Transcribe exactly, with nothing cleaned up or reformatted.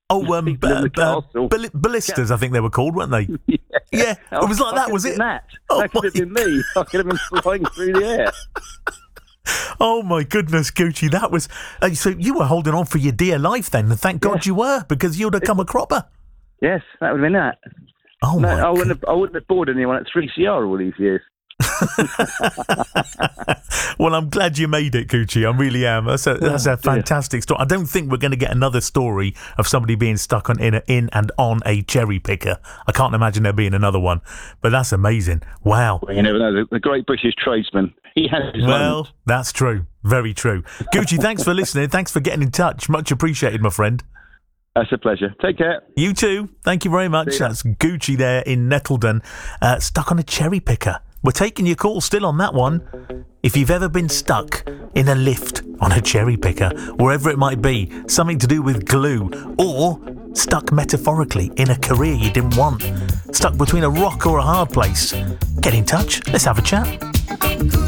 Oh, um, People in the uh, castle. ball- ballistas, I think they were called, weren't they? yeah. Yeah, it was like I that, could was have it? been That, Oh that could have my- been me. I could have been flying through the air. Oh my goodness, Gucci, that was... Uh, so you were holding on for your dear life then, and thank God Yeah. you were, because you'd have come a cropper. Yes, that would have been that. Oh No, my I wouldn't, God. have, I wouldn't have bored anyone at three C R all these years. Well, I'm glad you made it, Gucci. I really am. That's a, that's Oh, a dear. fantastic story. I don't think we're going to get another story of somebody being stuck on in, a, in and on a cherry picker. I can't imagine there being another one, but that's amazing. Wow. Well, you never know. The, the great British tradesman, he has his Well, moments. that's true. Very true. Gucci, thanks for listening. Thanks for getting in touch. Much appreciated, my friend. That's a pleasure. Take care. You too. Thank you very much. See ya. That's Gucci there in Nettleton, uh, stuck on a cherry picker. We're taking your call still on that one. If you've ever been stuck in a lift on a cherry picker, wherever it might be, something to do with glue, or stuck metaphorically in a career you didn't want, stuck between a rock or a hard place, get in touch. Let's have a chat.